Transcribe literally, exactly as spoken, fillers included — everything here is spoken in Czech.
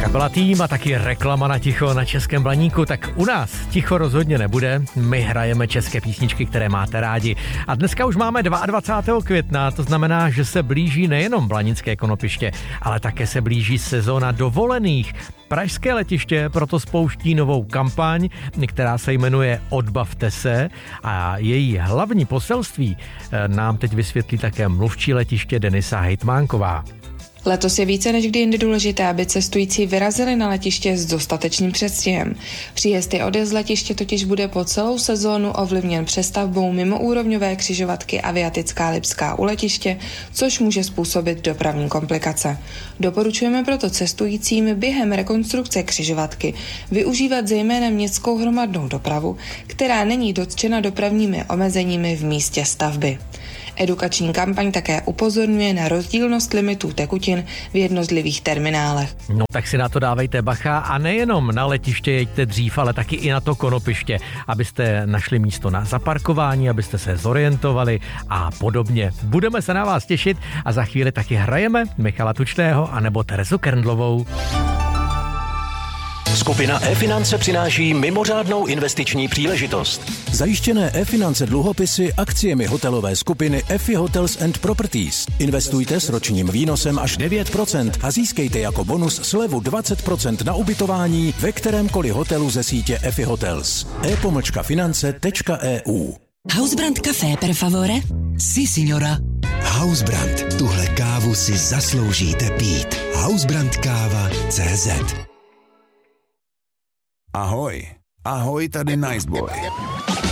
Kapela Tým a taky reklama na ticho na Českém Blaníku, tak u nás ticho rozhodně nebude. My hrajeme české písničky, které máte rádi. A dneska už máme dvacátého druhého května, to znamená, že se blíží nejenom Blanické konopiště, ale také se blíží sezóna dovolených. Pražské letiště proto spouští novou kampaň, která se jmenuje Odbavte se, a její hlavní poselství nám teď vysvětlí také mluvčí letiště Denisa Hejtmánková. Letos je více než kdy jindy důležité, aby cestující vyrazili na letiště s dostatečným předstihem. Příjezd i odjezd z letiště totiž bude po celou sezónu ovlivněn přestavbou mimoúrovňové křižovatky Aviatická Lipská u letiště, což může způsobit dopravní komplikace. Doporučujeme proto cestujícím během rekonstrukce křižovatky využívat zejména městskou hromadnou dopravu, která není dotčena dopravními omezeními v místě stavby. Edukační kampaň také upozorňuje na rozdílnost limitů tekutin v jednotlivých terminálech. No tak si na to dávejte bacha a nejenom na letiště jeďte dřív, ale taky i na to konopiště, abyste našli místo na zaparkování, abyste se zorientovali a podobně. Budeme se na vás těšit a za chvíli taky hrajeme Michala Tučného anebo Terezu Krndlovou. Skupina e-finance přináší mimořádnou investiční příležitost. Zajištěné e-finance dluhopisy akciemi hotelové skupiny Efi Hotels and Properties. Investujte s ročním výnosem až devět procent a získejte jako bonus slevu dvacet procent na ubytování ve kterémkoliv hotelu ze sítě Efi Hotels. e pomlčka finance tečka e u. Hausbrand Café, per favore? Si, signora. Hausbrand, tuhle kávu si zasloužíte pít. Hausbrandkáva tečka cé zet. Ahoj, ahoj, tady Niceboy.